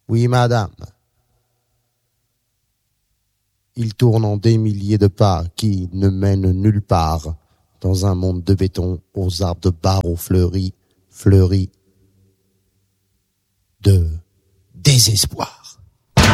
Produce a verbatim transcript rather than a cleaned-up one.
Oui, madame. Il tourne en des milliers de pas qui ne mènent nulle part, dans un monde de béton, aux arbres de barreaux fleuris, fleuris de désespoir.